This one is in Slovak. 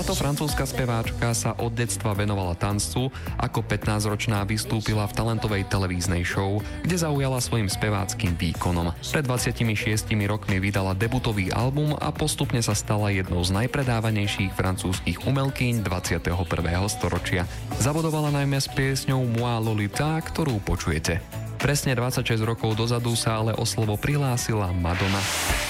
Táto francúzska speváčka sa od detstva venovala tancu, ako 15-ročná vystúpila v talentovej televíznej show, kde zaujala svojim speváckým výkonom. Pred 26 rokmi vydala debutový album a postupne sa stala jednou z najpredávanejších francúzskych umelkyň 21. storočia. Zabodovala najmä s piesňou Moi Lolita, ktorú počujete. Presne 26 rokov dozadu sa ale o slovo prihlásila Madonna.